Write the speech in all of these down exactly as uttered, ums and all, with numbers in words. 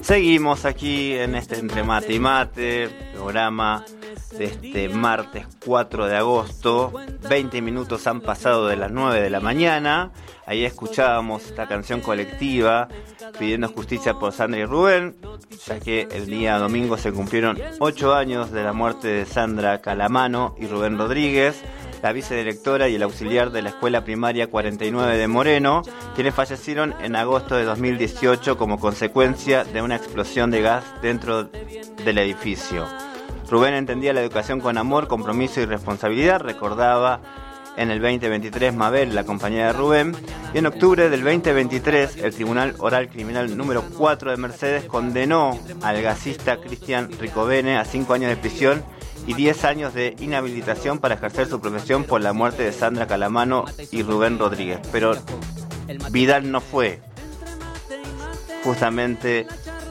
Seguimos aquí en este Entre Mate y Mate, programa de este martes cuatro de agosto. veinte minutos han pasado de las nueve de la mañana. Ahí escuchábamos esta canción colectiva pidiendo justicia por Sandra y Rubén, ya que el día domingo se cumplieron ocho años de la muerte de Sandra Calamano y Rubén Rodríguez, la vicedirectora y el auxiliar de la escuela primaria cuarenta y nueve de Moreno, quienes fallecieron en agosto de dos mil dieciocho como consecuencia de una explosión de gas dentro del edificio. Rubén entendía la educación con amor, compromiso y responsabilidad, recordaba en el veinte veintitrés Mabel, la compañera de Rubén, y en octubre del veinte veintitrés el Tribunal Oral Criminal número cuatro de Mercedes condenó al gasista Cristian Ricovene a cinco años de prisión y diez años de inhabilitación para ejercer su profesión por la muerte de Sandra Calamano y Rubén Rodríguez. Pero Vidal no fue justamente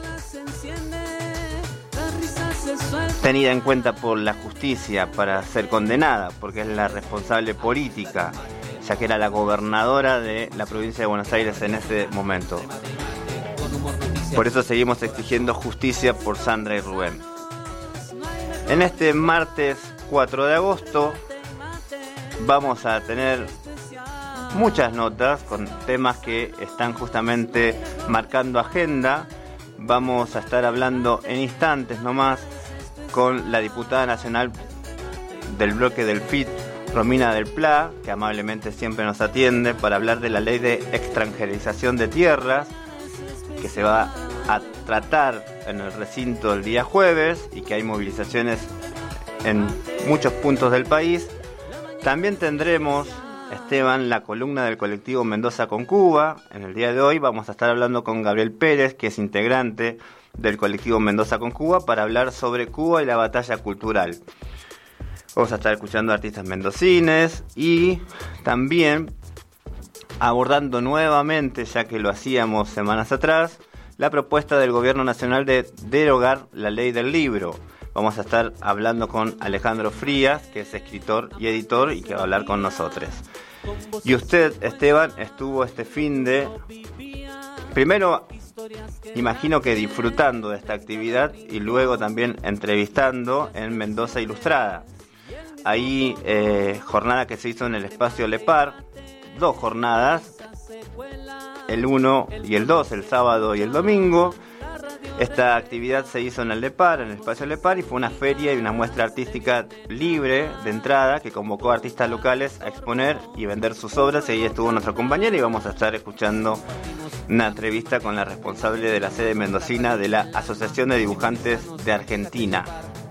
tenida en cuenta por la justicia para ser condenada, porque es la responsable política, ya que era la gobernadora de la provincia de Buenos Aires en ese momento. Por eso seguimos exigiendo justicia por Sandra y Rubén. En este martes cuatro de agosto vamos a tener muchas notas con temas que están justamente marcando agenda. Vamos a estar hablando en instantes nomás con la diputada nacional del bloque del F I T, Romina del Pla, que amablemente siempre nos atiende para hablar de la ley de extranjerización de tierras, que se va a tratar en el recinto el día jueves y que hay movilizaciones en muchos puntos del país. También tendremos, Esteban, la columna del colectivo Mendoza con Cuba. En el día de hoy vamos a estar hablando con Gabriel Pérez, que es integrante del colectivo Mendoza con Cuba, para hablar sobre Cuba y la batalla cultural. Vamos a estar escuchando artistas mendocines y también abordando nuevamente, ya que lo hacíamos semanas atrás, la propuesta del gobierno nacional de derogar la ley del libro. Vamos a estar hablando con Alejandro Frías, que es escritor y editor y que va a hablar con nosotros. Y usted, Esteban, estuvo este fin de... Primero, imagino que disfrutando de esta actividad y luego también entrevistando en Mendoza Ilustrada. Ahí, eh, jornada que se hizo en el espacio Lepar, dos jornadas, el uno y el dos, el sábado y el domingo. Esta actividad se hizo en el Lepar, en el espacio Lepar, y fue una feria y una muestra artística libre de entrada que convocó a artistas locales a exponer y vender sus obras. Y ahí estuvo nuestro compañero y vamos a estar escuchando una entrevista con la responsable de la sede mendocina de la Asociación de Dibujantes de Argentina.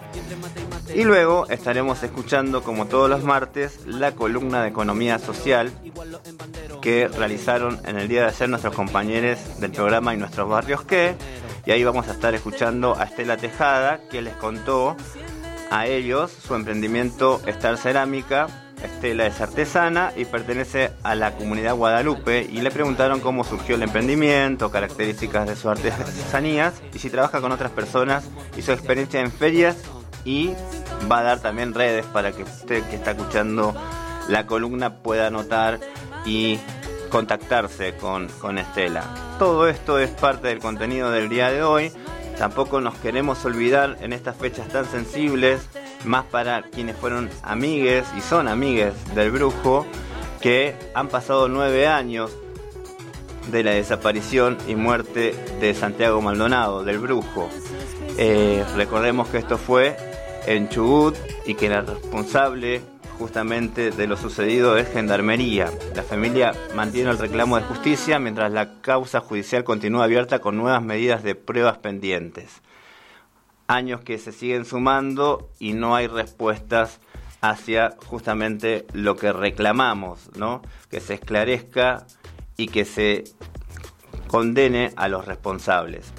Y luego estaremos escuchando, como todos los martes, la columna de Economía Social que realizaron en el día de ayer nuestros compañeros del programa Y Nuestros Barrios Qué. Y ahí vamos a estar escuchando a Estela Tejada, que les contó a ellos su emprendimiento Estar Cerámica. Estela es artesana y pertenece a la comunidad Guadalupe, y le preguntaron cómo surgió el emprendimiento, características de sus artesanías y si trabaja con otras personas y su experiencia en ferias, y va a dar también redes para que usted que está escuchando la columna pueda anotar y contactarse con, con Estela. Todo esto es parte del contenido del día de hoy. Tampoco nos queremos olvidar en estas fechas tan sensibles, más para quienes fueron amigues y son amigues del Brujo, que han pasado nueve años de la desaparición y muerte de Santiago Maldonado, del Brujo. Eh, recordemos que esto fue en Chubut y que la responsable justamente de lo sucedido es Gendarmería. La familia mantiene el reclamo de justicia mientras la causa judicial continúa abierta con nuevas medidas de pruebas pendientes. Años que se siguen sumando y no hay respuestas hacia justamente lo que reclamamos, ¿no? Que se esclarezca y que se condene a los responsables.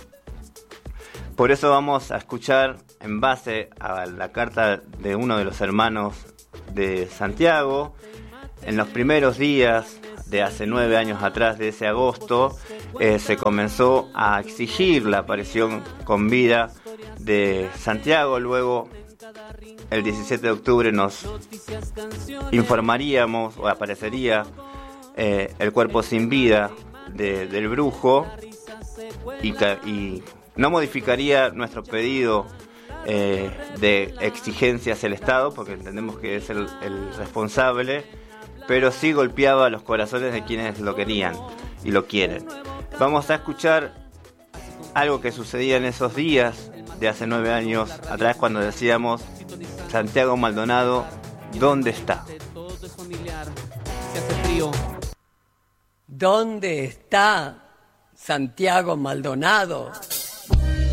Por eso vamos a escuchar, en base a la carta de uno de los hermanos de Santiago, en los primeros días de hace nueve años atrás, de ese agosto, eh, se comenzó a exigir la aparición con vida de Santiago. Luego, el diecisiete de octubre, nos informaríamos o aparecería eh, el cuerpo sin vida de, del Brujo, y, y no modificaría nuestro pedido eh, de exigencia hacia el Estado, porque entendemos que es el, el responsable, pero sí golpeaba los corazones de quienes lo querían y lo quieren. Vamos a escuchar algo que sucedía en esos días de hace nueve años atrás, cuando decíamos: Santiago Maldonado, ¿dónde está? ¿Dónde está Santiago Maldonado?